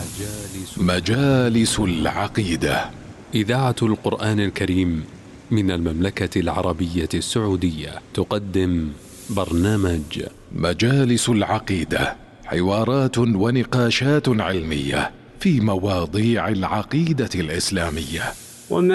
مجالس العقيدة. إذاعة القرآن الكريم من المملكة العربية السعودية تقدم برنامج مجالس العقيدة، حوارات ونقاشات علمية في مواضيع العقيدة الإسلامية.